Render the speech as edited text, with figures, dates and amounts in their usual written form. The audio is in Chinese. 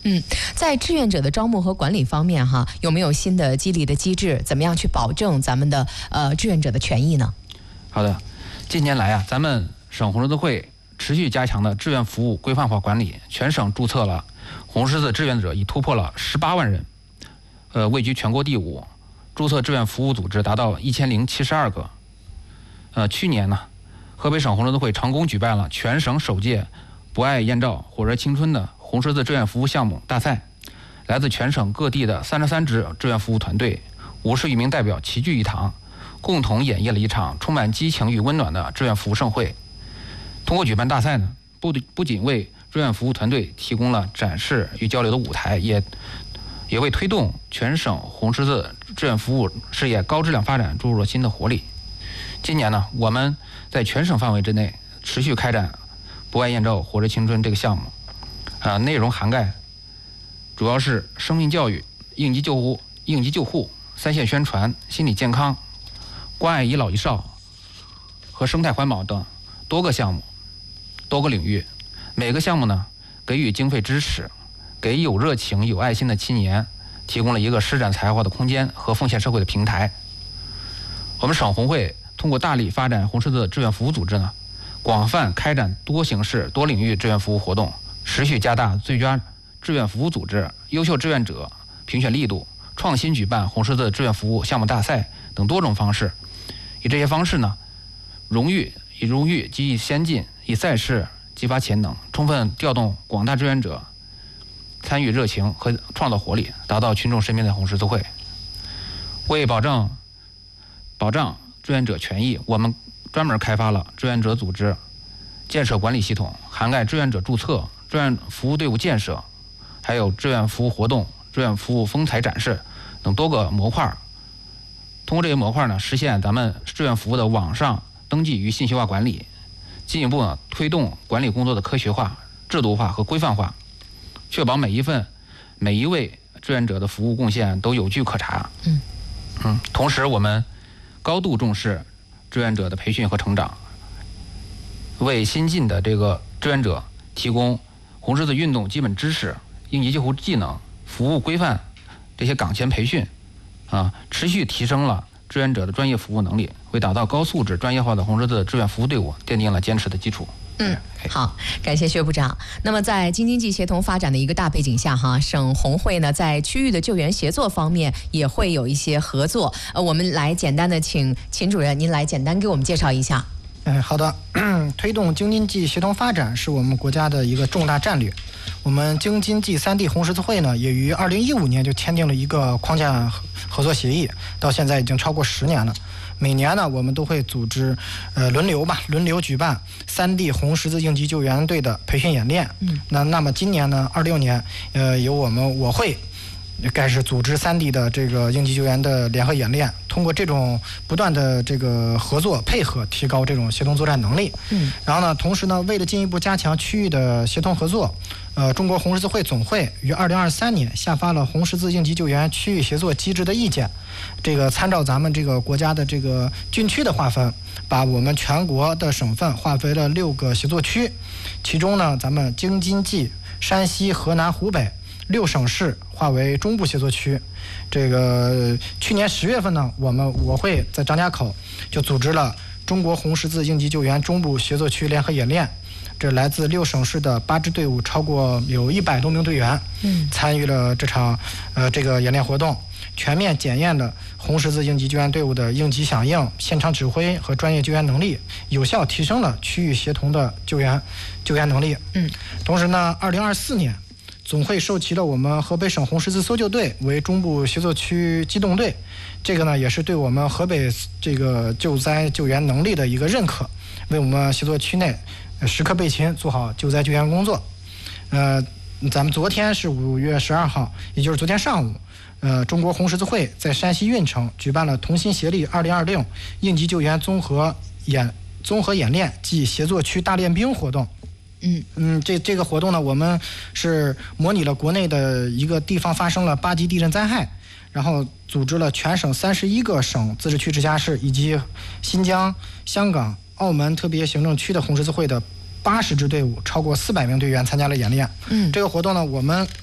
在志愿者的招募和管理方面哈，有没有新的激励的机制？怎么样去保证咱们的志愿者的权益呢？ 好的，近年来啊，咱们省红十字会持续加强的志愿服务规范化管理，全省注册了红十字志愿者已突破了18万人，位居全国第5，注册志愿服务组织达到1072个。去年呢，河北省红十字会成功举办了全省首届“博爱燕赵，火热青春”的红十字志愿服务项目大赛，来自全省各地的33支志愿服务团队，50余名代表齐聚一堂，共同演绎了一场充满激情与温暖的志愿服务盛会。通过举办大赛呢，不仅为志愿服务团队提供了展示与交流的舞台，也为推动全省红十字志愿服务事业高质量发展注入了新的活力。今年呢，我们在全省范围之内持续开展“博爱燕赵，火热青春”这个项目，内容涵盖主要是生命教育、应急救护、3线宣传、心理健康、关爱遗老遗少和生态环保等多个项目、多个领域。每个项目呢，给予经费支持，给有热情、有爱心的青年提供了一个施展才华的空间和奉献社会的平台。我们省红会通过大力发展红十字志愿服务组织呢，广泛开展多形式、多领域志愿服务活动，持续加大最佳志愿服务组织、优秀志愿者评选力度，创新举办红十字志愿服务项目大赛等多种方式。以这些方式呢，以荣誉激励先进，以赛事激发潜能，充分调动广大志愿者参与热情和创造活力，达到群众身边的红十字会。为保障志愿者权益，我们专门开发了志愿者组织建设管理系统，涵盖志愿者注册、志愿服务队伍建设，还有志愿服务活动、志愿服务风采展示等多个模块。通过这些模块呢，实现咱们志愿服务的网上登记与信息化管理，进一步呢推动管理工作的科学化、制度化和规范化，确保每一位志愿者的服务贡献都有据可查。同时我们高度重视志愿者的培训和成长，为新进的这个志愿者提供红十字运动基本知识、应急救护技能、服务规范这些岗前培训，持续提升了志愿者的专业服务能力，为打造高素质专业化的红十字志愿服务队伍奠定了坚实的基础。 好，感谢薛部长。那么在京津冀协同发展的一个大背景下哈，省红会呢在区域的救援协作方面也会有一些合作。我们来简单的请秦主任您来简单给我们介绍一下。 好的，推动京津冀协同发展是我们国家的一个重大战略。我们京津冀3地红十字会呢，也于2015年就签订了一个框架合作协议，到现在已经超过10年了。每年呢，我们都会组织轮流举办3地红十字应急救援队的培训演练。那么今年呢，26年，由我会开始组织3地的这个应急救援的联合演练，通过这种不断的这个合作配合，提高这种协同作战能力。然后呢，同时呢，为了进一步加强区域的协同合作，中国红十字会总会于2023年下发了红十字应急救援区域协作机制的意见。这个参照咱们这个国家的这个军区的划分，把我们全国的省份划为了6个协作区，其中呢，咱们京津冀、山西、河南、湖北6省市划为中部协作区。这个去年10月份呢，我会在张家口就组织了中国红十字应急救援中部协作区联合演练。这来自6省市的8支队伍，超过有100多名队员参与了这场这个演练活动，全面检验了红十字应急救援队伍的应急响应、现场指挥和专业救援能力，有效提升了区域协同的救援能力。同时呢，2024年总会授旗了我们河北省红十字搜救队为中部协作区机动队，这个呢也是对我们河北这个救灾救援能力的一个认可，为我们协作区内时刻备勤，做好救灾救援工作。咱们昨天是5月12号，也就是昨天上午，中国红十字会在山西运城举办了同心协力2026应急救援综合演练暨协作区大练兵活动。这个活动呢，我们是模拟了国内的一个地方发生了8级地震灾害，然后组织了全省31个省自治区直辖市以及新疆、香港、澳门特别行政区的红十字会的80支队伍，超过400名队员参加了演练。这个活动呢，我们